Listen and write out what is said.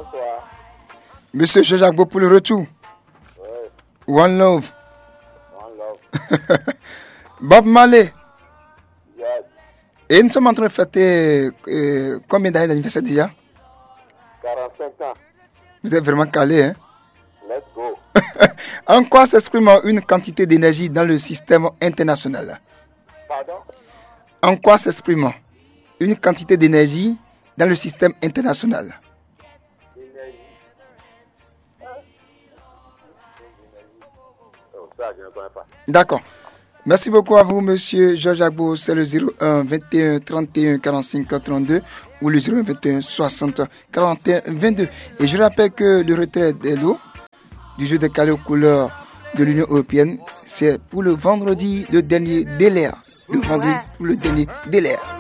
Bonsoir. Monsieur Jean-Jacques Beau pour le retour. Oui, One Love. one love. Bob Marley. Yes, Et nous sommes en train de fêter combien d'années d'anniversaire déjà? 45 ans. Vous êtes vraiment calé, hein? Let's go. En quoi s'exprime une quantité d'énergie dans le système international? Pardon? En quoi s'exprime une quantité d'énergie dans le système international? Énergie. Oh, ça, je ne connais pas. D'accord. Merci beaucoup à vous, monsieur Georges Agbo. C'est le 01 21 31 45 32 ou le 01 21 60 41 22. Et je rappelle que le retrait des lots du jeu des calés aux couleurs de l'Union européenne, c'est pour le vendredi, le dernier délai. Le vendredi pour le dernier délai.